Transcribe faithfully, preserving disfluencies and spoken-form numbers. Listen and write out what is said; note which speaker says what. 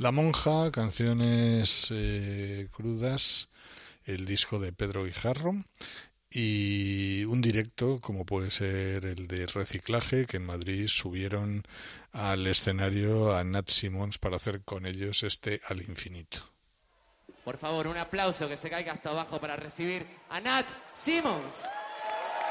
Speaker 1: La Monja, canciones eh, crudas, el disco de Pedro Guijarro y un directo como puede ser el de Reciclaje, que en Madrid subieron al escenario a Nat Simons para hacer con ellos este Al Infinito.
Speaker 2: Por favor, un aplauso que se caiga hasta abajo para recibir a Nat Simons.